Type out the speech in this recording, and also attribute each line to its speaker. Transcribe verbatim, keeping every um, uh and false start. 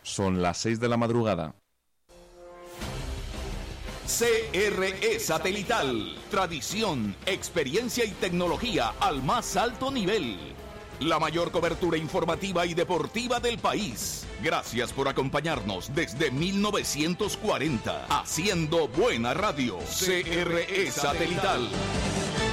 Speaker 1: Son las seis de la madrugada.
Speaker 2: C R E Satelital. Tradición, experiencia y tecnología al más alto nivel. La mayor cobertura informativa y deportiva del país. Gracias por acompañarnos desde mil novecientos cuarenta. Haciendo buena radio. C R E Satelital.